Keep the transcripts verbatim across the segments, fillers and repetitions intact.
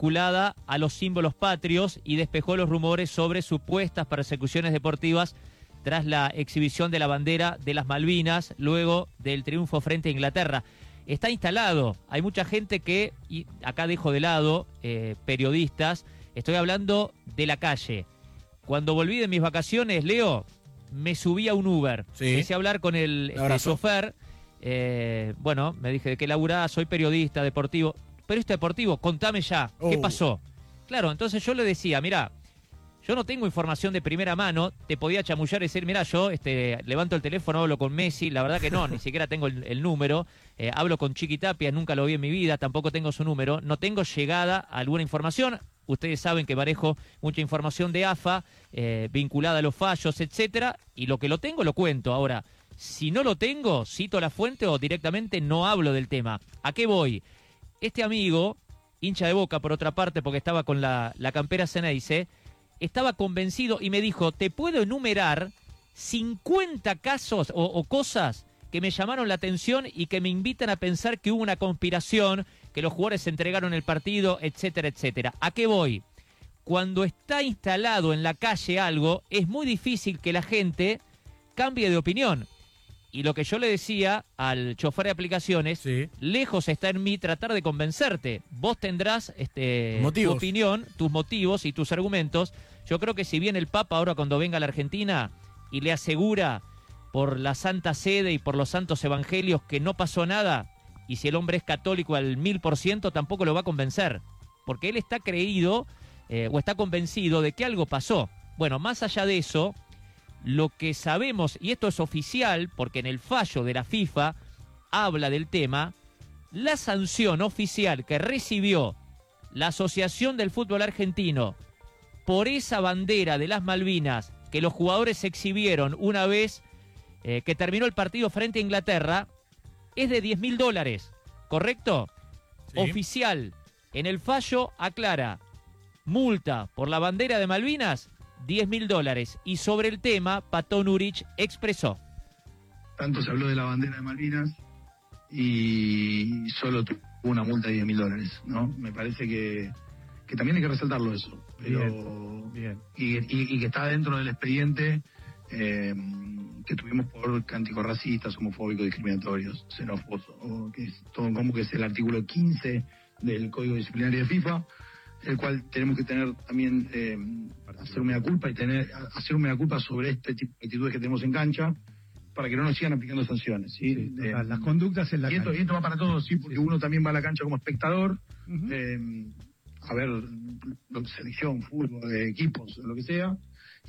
vinculada a los símbolos patrios y despejó los rumores sobre supuestas persecuciones deportivas tras la exhibición de la bandera de las Malvinas luego del triunfo frente a Inglaterra. Está instalado, hay mucha gente que, y acá dejo de lado eh, periodistas, estoy hablando de la calle. Cuando volví de mis vacaciones, Leo, me subí a un Uber, sí. empecé a hablar con el este, chofer, eh, bueno, me dije, ¿de qué laburás? Soy periodista deportivo. Periodista deportivo, contame ya, ¿qué oh. pasó? Claro, entonces yo le decía, mirá, yo no tengo información de primera mano, te podía chamullar y decir, mirá, yo este, levanto el teléfono, hablo con Messi, la verdad que no, ni siquiera tengo el, el número, eh, hablo con Chiqui Tapia, nunca lo vi en mi vida, tampoco tengo su número, no tengo llegada a alguna información, ustedes saben que manejo mucha información de A F A, eh, vinculada a los fallos, etcétera, y lo que lo tengo lo cuento. Ahora, si no lo tengo, cito la fuente o directamente no hablo del tema. ¿A qué voy? Este amigo, hincha de Boca por otra parte, porque estaba con la, la campera Ceneice, estaba convencido y me dijo, te puedo enumerar cincuenta casos o, o cosas que me llamaron la atención y que me invitan a pensar que hubo una conspiración, que los jugadores se entregaron el partido, etcétera, etcétera. ¿A qué voy? Cuando está instalado en la calle algo, es muy difícil que la gente cambie de opinión. Y lo que yo le decía al chofer de aplicaciones, sí. lejos está en mí tratar de convencerte. Vos tendrás este, tu opinión, tus motivos y tus argumentos. Yo creo que si bien el Papa ahora cuando venga a la Argentina y le asegura por la Santa Sede y por los santos evangelios que no pasó nada, y si el hombre es católico al mil por ciento, tampoco lo va a convencer. Porque él está creído eh, o está convencido de que algo pasó. Bueno, más allá de eso, lo que sabemos, y esto es oficial, porque en el fallo de la FIFA habla del tema, la sanción oficial que recibió la Asociación del Fútbol Argentino por esa bandera de las Malvinas que los jugadores exhibieron una vez eh, que terminó el partido frente a Inglaterra, es de diez mil dólares, ¿correcto? Sí. Oficial. En el fallo aclara, multa por la bandera de Malvinas, diez mil dólares. Y sobre el tema, Patón Urich expresó. Tanto se habló de la bandera de Malvinas y solo tuvo una multa de diez mil dólares, ¿no? Me parece que, que también hay que resaltarlo eso. Pero, bien, bien. Y, y, y que está dentro del expediente eh, que tuvimos por cánticos racistas, homofóbicos, discriminatorios, xenófobos, o que es todo como que es el artículo quince del Código Disciplinario de FIFA, el cual tenemos que tener también eh, hacer una culpa y tener hacer una culpa sobre este tipo de actitudes que tenemos en cancha para que no nos sigan aplicando sanciones, ¿sí? Sí, eh, las conductas en la y esto, cancha. Y esto va para todos, sí, porque sí, uno también va a la cancha como espectador, uh-huh. eh, a ver lo que selección, fútbol, eh, equipos, lo que sea,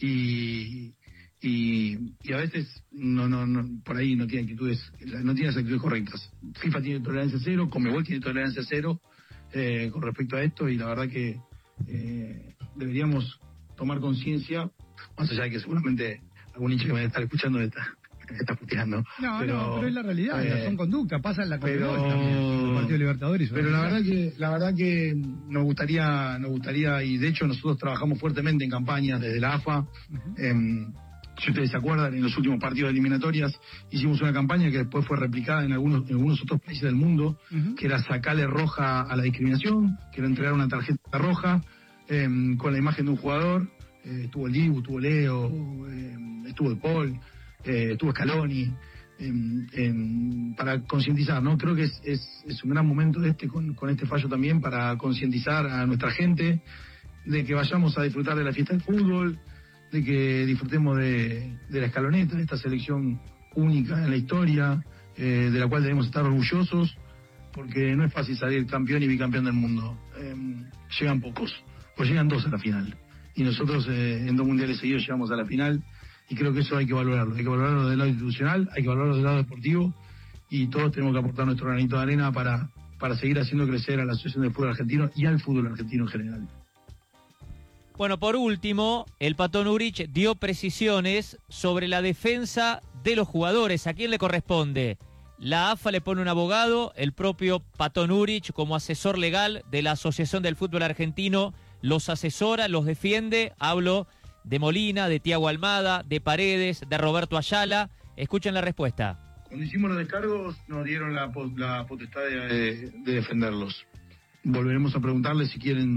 y y, y a veces no no no por ahí no tiene actitudes no tiene las actitudes correctas. FIFA tiene tolerancia cero, Conmebol tiene tolerancia cero eh, con respecto a esto, y la verdad que eh, deberíamos tomar conciencia, más allá de que seguramente algún hincha que me está escuchando está me está puteando. No, pero, no, pero es la realidad, eh, son conductas, pasa en la pero, también, el Partido de Libertadores. Pero la verdad que la verdad que nos gustaría, nos gustaría, y de hecho nosotros trabajamos fuertemente en campañas desde la A F A. Uh-huh. eh, Si ustedes se acuerdan, en los últimos partidos de eliminatorias hicimos una campaña que después fue replicada en algunos, en algunos otros países del mundo, uh-huh. que era sacarle roja a la discriminación, que era entregar una tarjeta roja eh, con la imagen de un jugador. Eh, estuvo el Dibu, estuvo Leo, eh, estuvo el Paul, eh, estuvo Scaloni, eh, eh, para concientizar, ¿no? Creo que es, es, es un gran momento este con, con este fallo también para concientizar a nuestra gente de que vayamos a disfrutar de la fiesta del fútbol, de que disfrutemos de, de la escaloneta, de esta selección única en la historia, eh, de la cual debemos estar orgullosos, porque no es fácil salir campeón y bicampeón del mundo. Eh, llegan pocos, o llegan dos a la final. Y nosotros eh, en dos mundiales seguidos llegamos a la final, y creo que eso hay que valorarlo. Hay que valorarlo del lado institucional, hay que valorarlo del lado deportivo, y todos tenemos que aportar nuestro granito de arena para, para seguir haciendo crecer a la Asociación del Fútbol Argentino y al fútbol argentino en general. Bueno, por último, el Patón Urich dio precisiones sobre la defensa de los jugadores. ¿A quién le corresponde? La A F A le pone un abogado, el propio Patón Urich como asesor legal de la Asociación del Fútbol Argentino los asesora, los defiende. Hablo de Molina, de Tiago Almada, de Paredes, de Roberto Ayala. Escuchen la respuesta. Cuando hicimos los descargos nos dieron la, la potestad de, de defenderlos. Volveremos a preguntarles si quieren